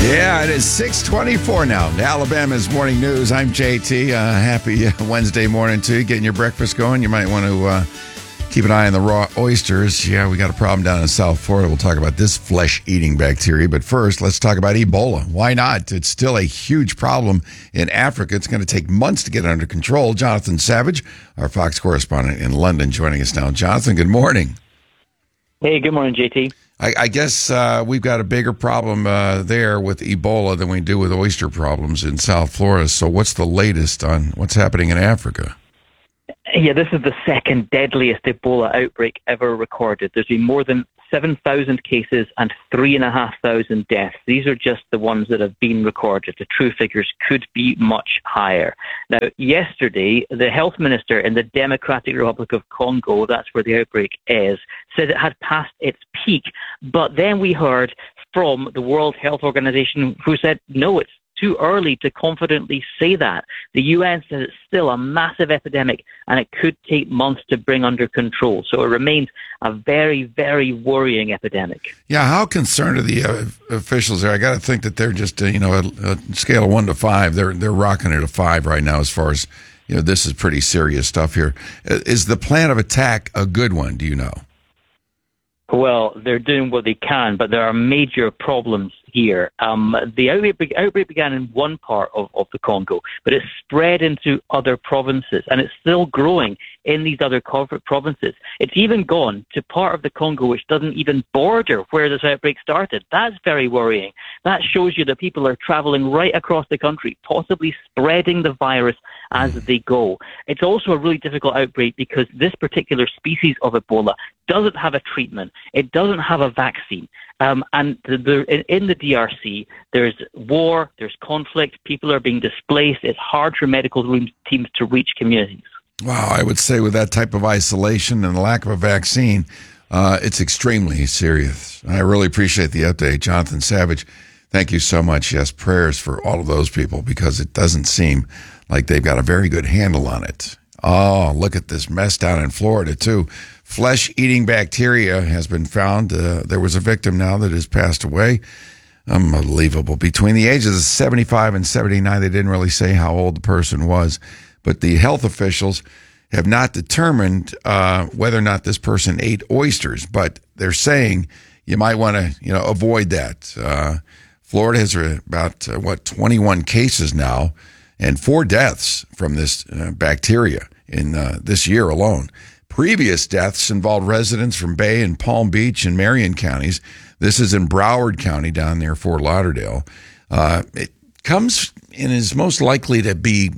Yeah, it is 6:24 now. Alabama's Morning News. I'm JT. Happy Wednesday morning to you. Getting your breakfast going. You might want to keep an eye on the raw oysters. Yeah, we got a problem down in South Florida. We'll talk about this flesh-eating bacteria. But first, let's talk about Ebola. Why not? It's still a huge problem in Africa. It's going to take months to get it under control. Jonathan Savage, our Fox correspondent in London, joining us now. Jonathan, good morning. Hey, good morning, JT. I guess we've got a bigger problem there with Ebola than we do with oyster problems in South Florida. So what's the latest on what's happening in Africa? Yeah, this is the second deadliest Ebola outbreak ever recorded. There's been more than 7,000 cases and 3,500 deaths. These are just the ones that have been recorded. The true figures could be much higher. Now, yesterday, the health minister in the Democratic Republic of Congo, that's where the outbreak is, said it had passed its peak. But then we heard from the World Health Organization who said, no, it's too early to confidently say that. The UN says it's still a massive epidemic and it could take months to bring under control. So it remains a very, very worrying epidemic. Yeah, how concerned are the officials there? I got to think that they're just, a scale of 1 to 5. They're rocking it a 5 right now as far as, this is pretty serious stuff here. Is the plan of attack a good one, do you know? Well, they're doing what they can, but there are major problems here. The outbreak began in one part of the Congo, but it spread into other provinces, and it's still growing in these other provinces. It's even gone to part of the Congo which doesn't even border where this outbreak started. That's very worrying. That shows you that people are traveling right across the country, possibly spreading the virus as they go. It's also a really difficult outbreak because this particular species of Ebola doesn't have a treatment. It doesn't have a vaccine. And in the DRC, there's war, there's conflict, people are being displaced. It's hard for medical teams to reach communities. Wow, I would say with that type of isolation and the lack of a vaccine, it's extremely serious. I really appreciate the update, Jonathan Savage. Thank you so much. Yes, prayers for all of those people because it doesn't seem like they've got a very good handle on it. Oh, look at this mess down in Florida, too. Flesh-eating bacteria has been found. There was a victim now that has passed away. Unbelievable. Between the ages of 75 and 79, they didn't really say how old the person was, but the health officials have not determined whether or not this person ate oysters, but they're saying you might want to, avoid that. Florida has about, 21 cases now and 4 deaths from this bacteria in this year alone. Previous deaths involved residents from Bay and Palm Beach and Marion counties. This is in Broward County down near Fort Lauderdale. It comes and is most likely to be,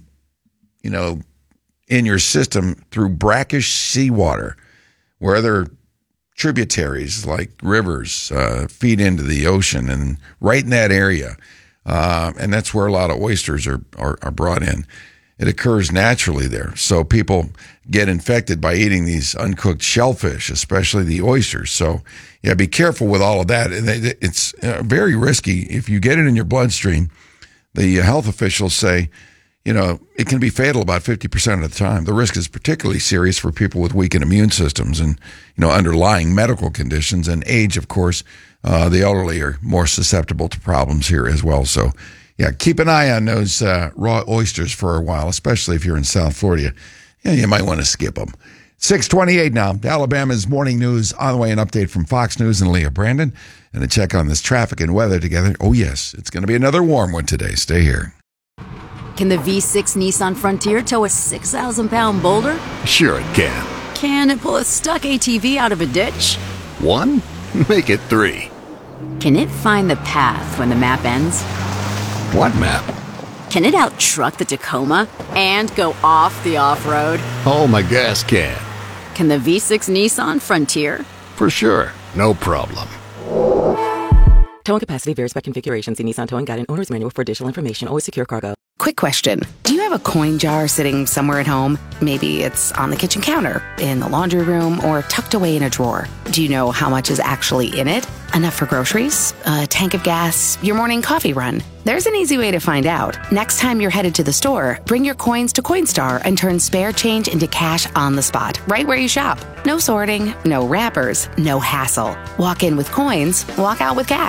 in your system through brackish seawater, where other tributaries like rivers feed into the ocean, and right in that area. And that's where a lot of oysters are brought in. It occurs naturally there. So people get infected by eating these uncooked shellfish, especially the oysters. So, yeah, be careful with all of that. It's very risky. If you get it in your bloodstream, the health officials say, it can be fatal about 50% of the time. The risk is particularly serious for people with weakened immune systems and, underlying medical conditions and age, of course. The elderly are more susceptible to problems here as well. So, yeah, keep an eye on those raw oysters for a while, especially if you're in South Florida. Yeah, you might want to skip them. 6:28 now. Alabama's Morning News on the way. An update from Fox News and Leah Brandon. And a check on this traffic and weather together. Oh, yes, it's going to be another warm one today. Stay here. Can the V6 Nissan Frontier tow a 6,000-pound boulder? Sure it can. Can it pull a stuck ATV out of a ditch? 1? Make it 3. Can it find the path when the map ends? What map? Can it out-truck the Tacoma and go off the off-road? Oh, my gas can. Can the V6 Nissan Frontier? For sure. No problem. Towing capacity varies by configuration. See Nissan Towing Guide and Owner's Manual for additional information. Always secure cargo. Quick question. Do you have a coin jar sitting somewhere at home? Maybe it's on the kitchen counter, in the laundry room, or tucked away in a drawer. Do you know how much is actually in it? Enough for groceries, a tank of gas, your morning coffee run? There's an easy way to find out. Next time you're headed to the store, bring your coins to Coinstar and turn spare change into cash on the spot, right where you shop. No sorting, no wrappers, no hassle. Walk in with coins, walk out with cash.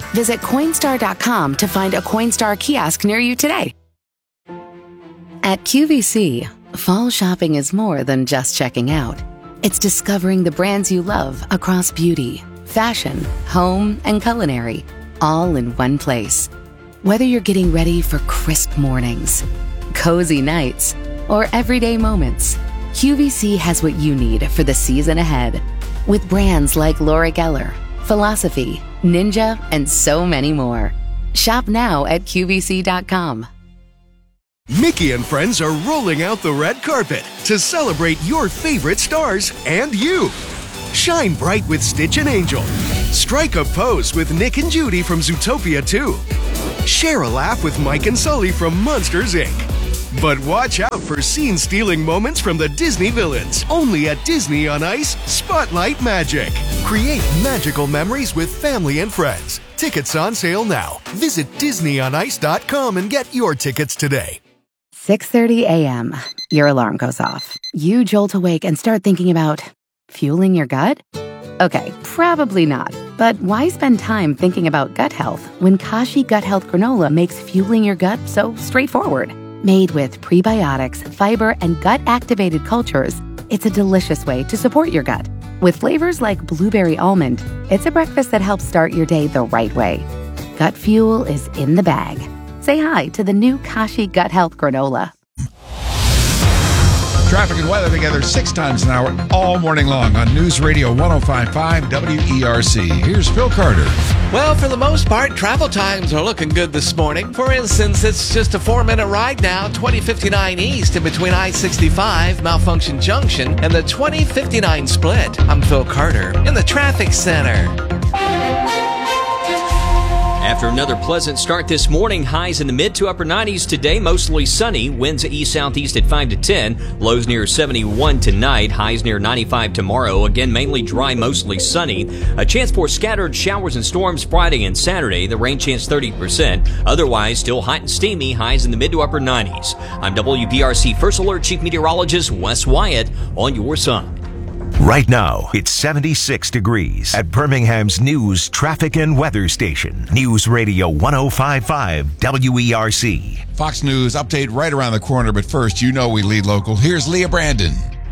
Visit Coinstar.com to find a Coinstar kiosk near you today. At QVC, fall shopping is more than just checking out. It's discovering the brands you love across beauty, fashion, home, and culinary, all in one place. Whether you're getting ready for crisp mornings, cozy nights, or everyday moments, QVC has what you need for the season ahead. With brands like Laura Geller, Philosophy, Ninja, and so many more. Shop now at QVC.com. Mickey and friends are rolling out the red carpet to celebrate your favorite stars and you. Shine bright with Stitch and Angel. Strike a pose with Nick and Judy from Zootopia 2. Share a laugh with Mike and Sully from Monsters, Inc. But watch out for scene-stealing moments from the Disney villains. Only at Disney on Ice, Spotlight Magic. Create magical memories with family and friends. Tickets on sale now. Visit DisneyOnIce.com and get your tickets today. 6:30 a.m. Your alarm goes off. You jolt awake and start thinking about fueling your gut? Okay, probably not. But why spend time thinking about gut health when Kashi Gut Health Granola makes fueling your gut so straightforward? Made with prebiotics, fiber, and gut-activated cultures, it's a delicious way to support your gut. With flavors like blueberry almond, it's a breakfast that helps start your day the right way. Gut fuel is in the bag. Say hi to the new Kashi Gut Health Granola. Traffic and weather together 6 times an hour all morning long on News Radio 105.5 WERC. Here's Phil Carter. Well, for the most part, travel times are looking good this morning. For instance, it's just a 4-minute ride now, 2059 East in between I-65, Malfunction Junction, and the 2059 split. I'm Phil Carter in the traffic center. After another pleasant start this morning, highs in the mid to upper 90s today, mostly sunny, winds east-southeast at 5 to 10, lows near 71 tonight, highs near 95 tomorrow, again mainly dry, mostly sunny. A chance for scattered showers and storms Friday and Saturday, the rain chance 30%, otherwise still hot and steamy, highs in the mid to upper 90s. I'm WBRC First Alert Chief Meteorologist Wes Wyatt on your side. Right now, it's 76 degrees at Birmingham's news, traffic, and weather station. News Radio 105.5 WERC. Fox News update right around the corner, but first, you know we lead local. Here's Leah Brandon.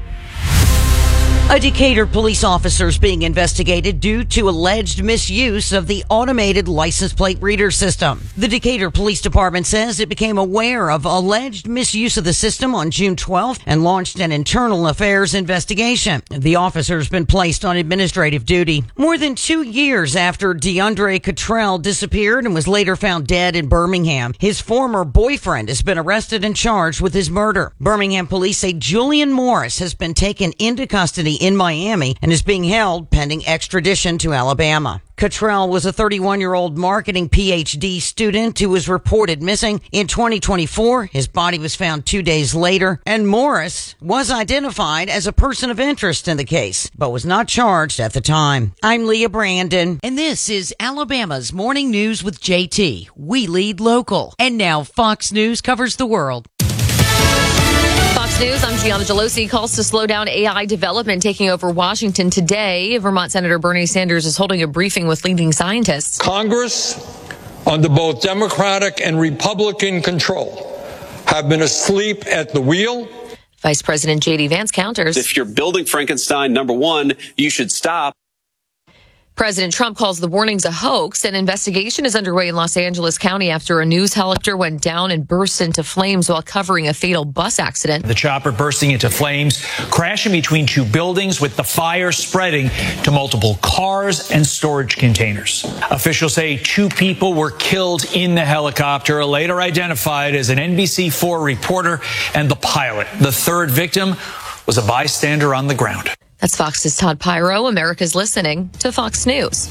A Decatur police officer is being investigated due to alleged misuse of the automated license plate reader system. The Decatur Police Department says it became aware of alleged misuse of the system on June 12th and launched an internal affairs investigation. The officer has been placed on administrative duty. More than 2 years after DeAndre Cottrell disappeared and was later found dead in Birmingham, his former boyfriend has been arrested and charged with his murder. Birmingham police say Julian Morris has been taken into custody in Miami and is being held pending extradition to Alabama. Cottrell was a 31-year-old marketing PhD student who was reported missing. In 2024, his body was found 2 days later, and Morris was identified as a person of interest in the case, but was not charged at the time. I'm Leah Brandon, and this is Alabama's Morning News with JT. We lead local. And now Fox News covers the world. Fox News, I'm Gianna Gelosi. Calls to slow down AI development taking over Washington today. Vermont Senator Bernie Sanders is holding a briefing with leading scientists. Congress, under both Democratic and Republican control, have been asleep at the wheel. Vice President J.D. Vance counters. If you're building Frankenstein, number one, you should stop. President Trump calls the warnings a hoax. An investigation is underway in Los Angeles County after a news helicopter went down and burst into flames while covering a fatal bus accident. The chopper bursting into flames, crashing between 2 buildings with the fire spreading to multiple cars and storage containers. Officials say 2 people were killed in the helicopter, later identified as an NBC4 reporter and the pilot. The 3rd victim was a bystander on the ground. That's Fox's Todd Pyro. America's listening to Fox News.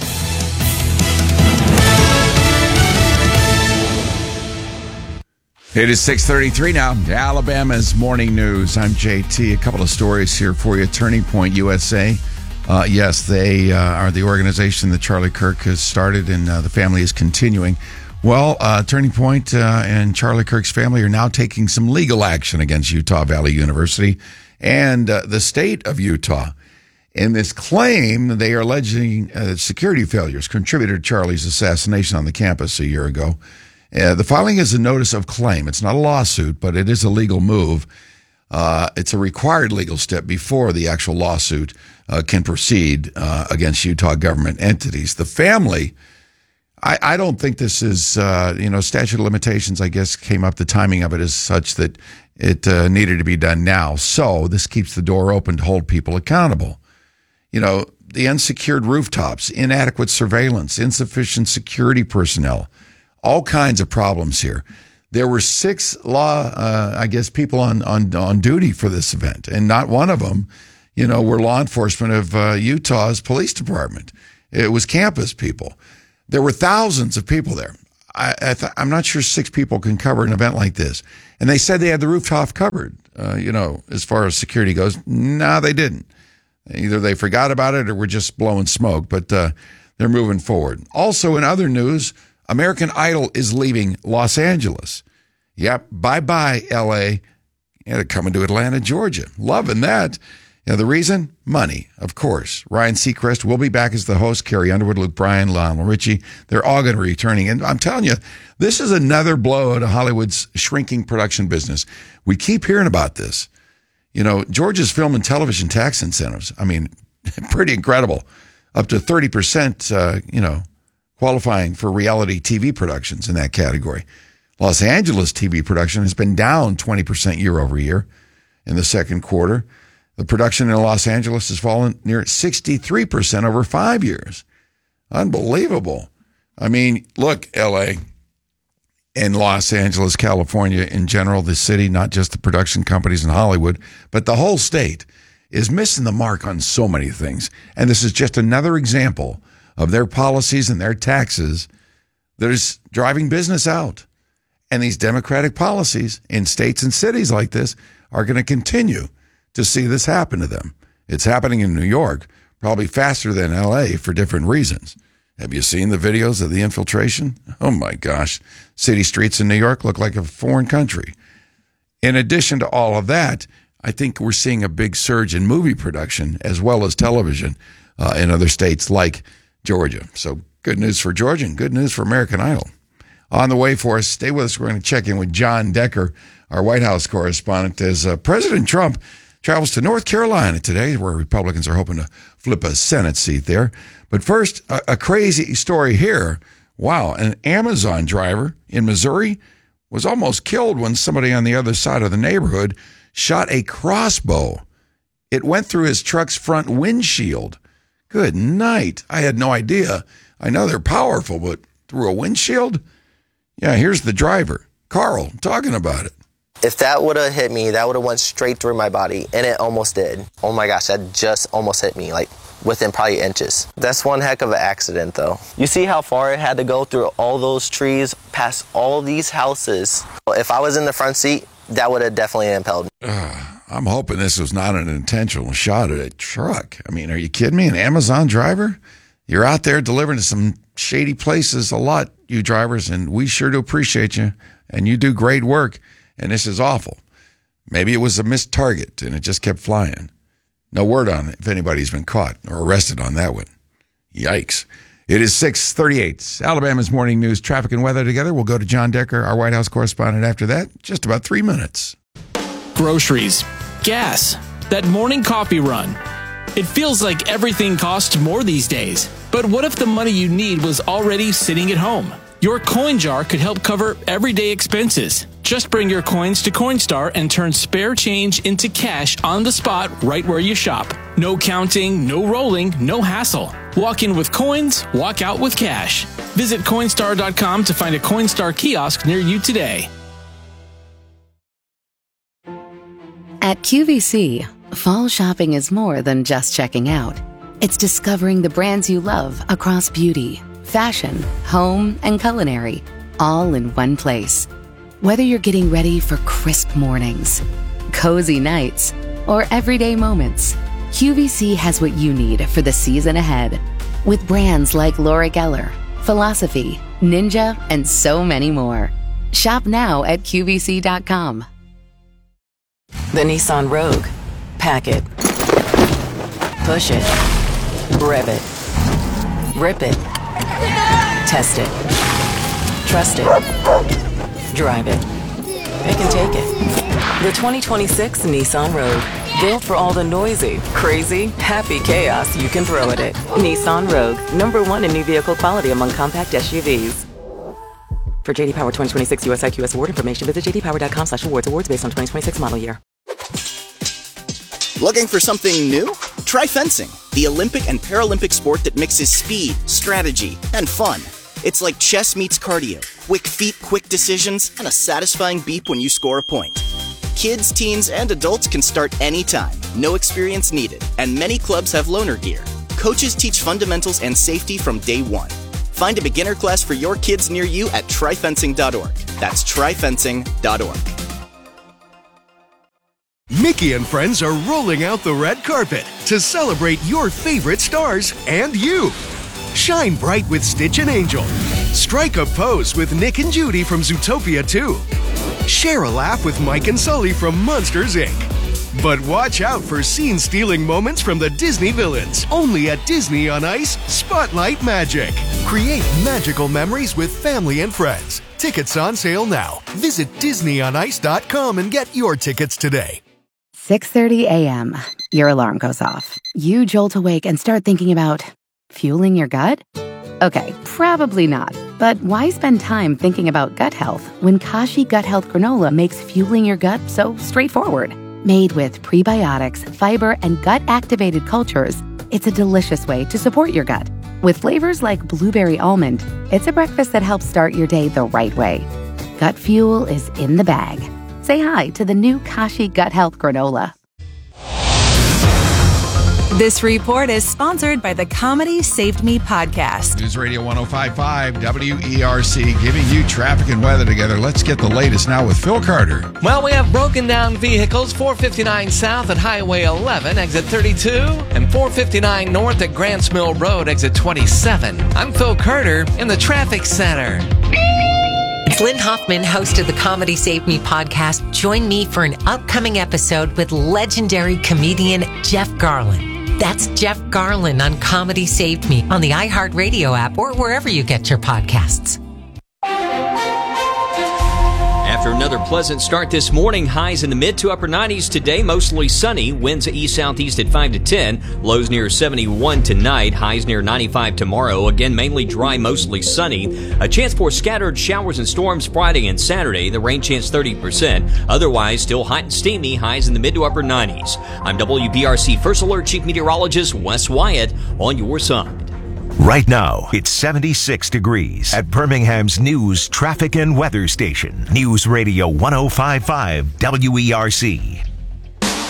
It is 6:33 now. Alabama's Morning News. I'm JT. A couple of stories here for you. Turning Point USA. Yes, they are the organization that Charlie Kirk has started, and the family is continuing. Well, Turning Point and Charlie Kirk's family are now taking some legal action against Utah Valley University and the state of Utah. In this claim, they are alleging security failures contributed to Charlie's assassination on the campus a year ago. The filing is a notice of claim. It's not a lawsuit, but it is a legal move. It's a required legal step before the actual lawsuit can proceed against Utah government entities. The family, I don't think this is, statute of limitations, I guess, came up. The timing of it is such that it needed to be done now. So this keeps the door open to hold people accountable. The unsecured rooftops, inadequate surveillance, insufficient security personnel, all kinds of problems here. There were 6 people on duty for this event, and not one of them, were law enforcement of Utah's police department. It was campus people. There were thousands of people there. I'm not sure 6 people can cover an event like this. And they said they had the rooftop covered, as far as security goes. No, they didn't. Either they forgot about it or were just blowing smoke, but they're moving forward. Also, in other news, American Idol is leaving Los Angeles. Yep, bye-bye, L.A. They're coming to Atlanta, Georgia. Loving that. The reason? Money, of course. Ryan Seacrest will be back as the host. Carrie Underwood, Luke Bryan, Lionel Richie. They're all going to be returning. And I'm telling you, this is another blow to Hollywood's shrinking production business. We keep hearing about this. Georgia's film and television tax incentives, pretty incredible. Up to 30%, qualifying for reality TV productions in that category. Los Angeles TV production has been down 20% year over year in the second quarter. The production in Los Angeles has fallen near 63% over 5 years. Unbelievable. Look, L.A. and Los Angeles, California in general, the city, not just the production companies in Hollywood, but the whole state is missing the mark on so many things. And this is just another example of their policies and their taxes that is driving business out. And these democratic policies in states and cities like this are going to continue to see this happen to them. It's happening in New York, probably faster than L.A. for different reasons. Have you seen the videos of the infiltration? Oh my gosh. City streets in New York look like a foreign country. In addition to all of that, I think we're seeing a big surge in movie production as well as television in other states like Georgia. So good news for Georgia and good news for American Idol. On the way for us, stay with us. We're going to check in with John Decker, our White House correspondent, as President Trump travels to North Carolina today, where Republicans are hoping to flip a Senate seat there. But first, a crazy story here. Wow, an Amazon driver in Missouri was almost killed when somebody on the other side of the neighborhood shot a crossbow. It went through his truck's front windshield. Good night. I had no idea. I know they're powerful, but through a windshield? Yeah, here's the driver, Carl, talking about it. If that would have hit me, that would have went straight through my body, and it almost did. Oh my gosh, that just almost hit me, like within probably inches. That's one heck of an accident, though. You see how far it had to go through all those trees, past all these houses. If I was in the front seat, that would have definitely impelled me. I'm hoping this was not an intentional shot at a truck. Are you kidding me? An Amazon driver? You're out there delivering to some shady places a lot, you drivers, and we sure do appreciate you, and you do great work, and this is awful. Maybe it was a missed target, and it just kept flying. No word on if anybody's been caught or arrested on that one. Yikes. It is 6:38. Alabama's Morning News, traffic and weather together. We'll go to John Decker, our White House correspondent, after that. Just about 3 minutes. Groceries, gas, that morning coffee run. It feels like everything costs more these days. But what if the money you need was already sitting at home? Your coin jar could help cover everyday expenses. Just bring your coins to Coinstar and turn spare change into cash on the spot right where you shop. No counting, no rolling, no hassle. Walk in with coins, walk out with cash. Visit Coinstar.com to find a Coinstar kiosk near you today. At QVC, fall shopping is more than just checking out. It's discovering the brands you love across beauty, fashion, home, and culinary, all in one place. Whether you're getting ready for crisp mornings, cozy nights, or everyday moments, QVC has what you need for the season ahead. With brands like Laura Geller, Philosophy, Ninja, and so many more. Shop now at QVC.com. The Nissan Rogue. Pack it. Push it. Rev it. Rip it. Test it. Trust it. Drive it. It can take it. The 2026 Nissan Rogue. Built for all the noisy, crazy, happy chaos you can throw at it. Nissan Rogue. #1 in new vehicle quality among compact SUVs. For JD Power 2026 US IQS award information, visit jdpower.com/awards. Awards based on 2026 model year. Looking for something new? Try fencing, the Olympic and Paralympic sport that mixes speed, strategy, and fun. It's like chess meets cardio. Quick feet, quick decisions, and a satisfying beep when you score a point. Kids, teens, and adults can start anytime. No experience needed. And many clubs have loaner gear. Coaches teach fundamentals and safety from day one. Find a beginner class for your kids near you at tryfencing.org. That's tryfencing.org. Mickey and friends are rolling out the red carpet to celebrate your favorite stars and you. Shine bright with Stitch and Angel. Strike a pose with Nick and Judy from Zootopia 2. Share a laugh with Mike and Sully from Monsters, Inc. But watch out for scene-stealing moments from the Disney villains. Only at Disney on Ice Spotlight Magic. Create magical memories with family and friends. Tickets on sale now. Visit DisneyOnIce.com and get your tickets today. 6:30 a.m. Your alarm goes off. You jolt awake and start thinking about fueling your gut? Okay, probably not. But why spend time thinking about gut health when Kashi Gut Health Granola makes fueling your gut so straightforward? Made with prebiotics, fiber, and gut-activated cultures, it's a delicious way to support your gut. With flavors like blueberry almond, it's a breakfast that helps start your day the right way. Gut fuel is in the bag. Say hi to the new Kashi Gut Health Granola. This report is sponsored by the Comedy Saved Me podcast. News Radio 105.5 WERC giving you traffic and weather together. Let's get the latest now with Phil Carter. Well, we have broken down vehicles, 459 south at Highway 11, exit 32, and 459 north at Grants Mill Road, exit 27. I'm Phil Carter in the traffic center. Lynn Hoffman, host of the Comedy Saved Me podcast, join me for an upcoming episode with legendary comedian Jeff Garlin. That's Jeff Garlin on Comedy Saved Me on the iHeartRadio app or wherever you get your podcasts. After another pleasant start this morning, highs in the mid to upper 90s today, mostly sunny, winds east-southeast at 5 to 10, lows near 71 tonight, highs near 95 tomorrow, again mainly dry, mostly sunny, a chance for scattered showers and storms Friday and Saturday, the rain chance 30%, otherwise still hot and steamy, highs in the mid to upper 90s. I'm WBRC First Alert Chief Meteorologist Wes Wyatt on your side. Right now, it's 76 degrees at Birmingham's news, traffic, and weather station. News Radio 105.5 WERC.